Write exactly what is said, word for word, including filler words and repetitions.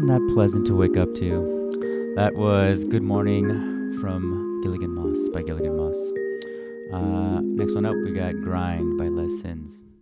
Isn't that pleasant to wake up to? That was Good Morning from Gilligan Moss by Gilligan Moss. Uh, next one up, we got Grind by Les Sins.